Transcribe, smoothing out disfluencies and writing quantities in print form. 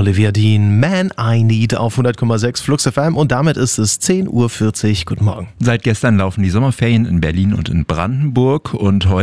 Olivia Dean, Man I Need auf 100,6 Flux FM und damit ist es 10:40 Uhr. Guten Morgen. Seit gestern laufen die Sommerferien in Berlin und in Brandenburg und heute